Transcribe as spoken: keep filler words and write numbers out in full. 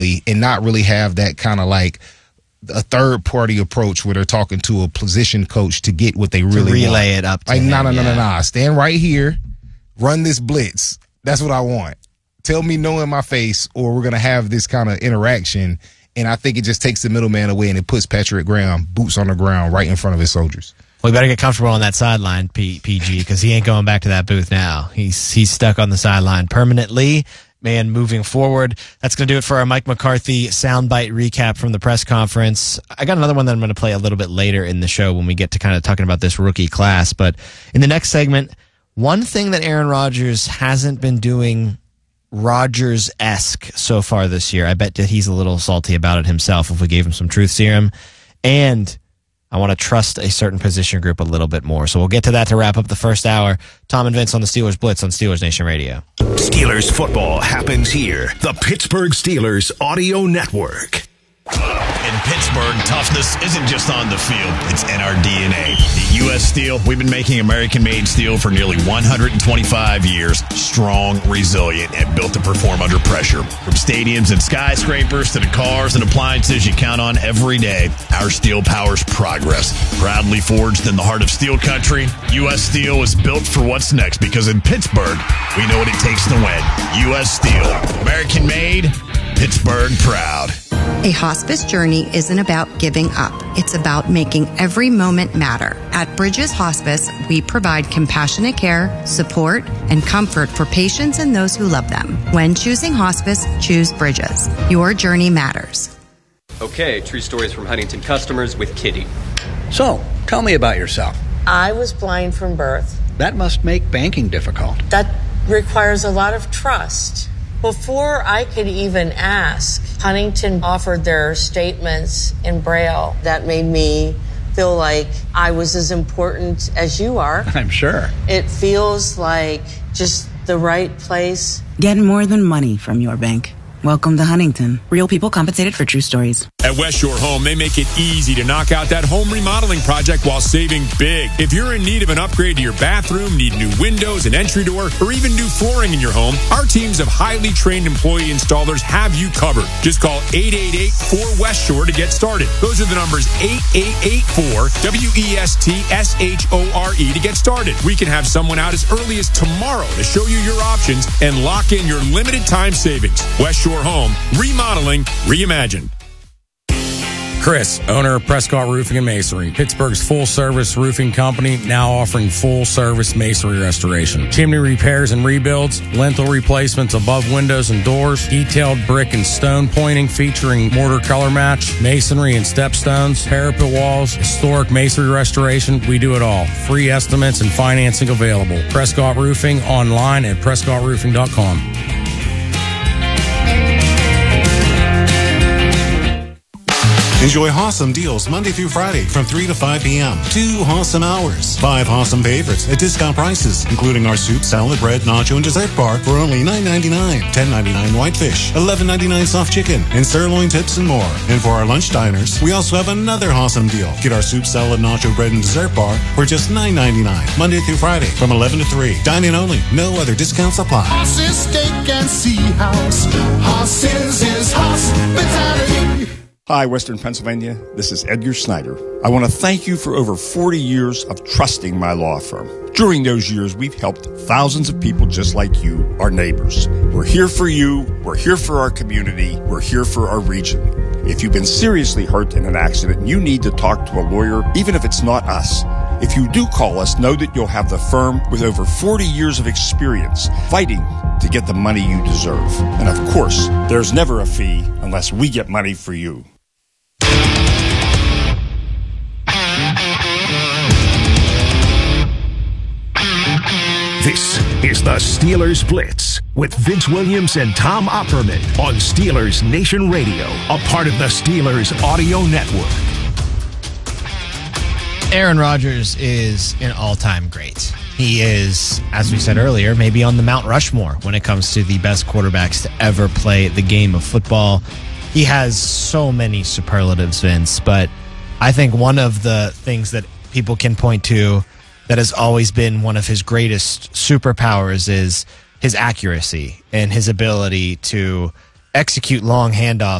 and not really have that kind of like a third party approach where they're talking to a position coach to get what they really to relay want. it up to like, him, no, no, no, yeah. no, no. Stand right here, run this blitz. That's what I want. Tell me no in my face, or we're going to have this kind of interaction. And I think it just takes the middleman away, and it puts Patrick Graham boots on the ground right in front of his soldiers. We better get comfortable on that sideline, P- PG, because he ain't going back to that booth now. He's he's stuck on the sideline permanently. Man, moving forward. That's going to do it for our Mike McCarthy soundbite recap from the press conference. I got another one that I'm going to play a little bit later in the show when we get to kind of talking about this rookie class. But in the next segment, one thing that Aaron Rodgers hasn't been doing Rodgers-esque so far this year, I bet that he's a little salty about it himself if we gave him some truth serum. And I want to trust a certain position group a little bit more. So we'll get to that to wrap up the first hour. Tom and Vince on the Steelers Blitz on Steelers Nation Radio. Steelers football happens here. The Pittsburgh Steelers Audio Network. In Pittsburgh, toughness isn't just on the field, it's in our D N A. At U S Steel, we've been making American-made steel for nearly one hundred twenty-five years. Strong, resilient, and built to perform under pressure. From stadiums and skyscrapers to the cars and appliances you count on every day, our steel powers progress. Proudly forged in the heart of steel country, U S Steel is built for what's next, because in Pittsburgh, we know what it takes to win. U S Steel, American-made, Pittsburgh proud. A hospice journey isn't about giving up. It's about making every moment matter. At Bridges Hospice, we provide compassionate care, support, and comfort for patients and those who love them. When choosing hospice, choose Bridges. Your journey matters. Okay, true stories from Huntington customers with Kitty. So, tell me about yourself. I was blind from birth. That must make banking difficult. That requires a lot of trust. Before I could even ask, Huntington offered their statements in Braille. That made me feel like I was as important as you are. I'm sure. It feels like just the right place. Get more than money from your bank. Welcome to Huntington. Real people compensated for true stories. At West Shore Home, they make it easy to knock out that home remodeling project while saving big. If you're in need of an upgrade to your bathroom, need new windows, an entry door, or even new flooring in your home, our teams of highly trained employee installers have you covered. Just call eight eight eight, four, West Shore to get started. Those are the numbers eight eight eight, four, W E S T S H O R E to get started. We can have someone out as early as tomorrow to show you your options and lock in your limited time savings. West Shore Home, remodeling, reimagined. Chris, owner of Prescott Roofing and Masonry, Pittsburgh's full-service roofing company, now offering full-service masonry restoration. Chimney repairs and rebuilds, lintel replacements above windows and doors, detailed brick and stone pointing featuring mortar color match, masonry and stepstones, parapet walls, historic masonry restoration. We do it all. Free estimates and financing available. Prescott Roofing, online at prescott roofing dot com. Enjoy awesome deals Monday through Friday from three to five p.m. Two awesome hours. Five awesome favorites at discount prices, including our soup, salad, bread, nacho, and dessert bar for only nine ninety-nine, ten ninety-nine whitefish, eleven ninety-nine soft chicken, and sirloin tips and more. And for our lunch diners, we also have another awesome deal. Get our soup, salad, nacho, bread, and dessert bar for just nine ninety-nine, Monday through Friday from eleven to three. Dine in only. No other discounts apply. Horses, steak, and sea house. Horses is hospitality. Hi, Western Pennsylvania. This is Edgar Snyder. I want to thank you for over forty years of trusting my law firm. During those years, we've helped thousands of people just like you, our neighbors. We're here for you. We're here for our community. We're here for our region. If you've been seriously hurt in an accident, you need to talk to a lawyer, even if it's not us. If you do call us, know that you'll have the firm with over forty years of experience fighting to get the money you deserve. And of course, there's never a fee unless we get money for you. This is the Steelers Blitz with Vince Williams and Tom Opperman on Steelers Nation Radio, a part of the Steelers Audio Network. Aaron Rodgers is an all-time great. He is, as we said earlier, maybe on the Mount Rushmore when it comes to the best quarterbacks to ever play the game of football. He has so many superlatives, Vince, but I think one of the things that people can point to that has always been one of his greatest superpowers is his accuracy and his ability to execute long handoffs